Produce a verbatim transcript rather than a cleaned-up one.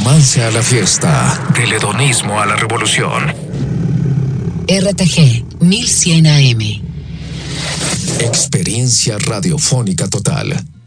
romance a la fiesta, del hedonismo a la revolución. R T G mil cien A M. Experiencia radiofónica total.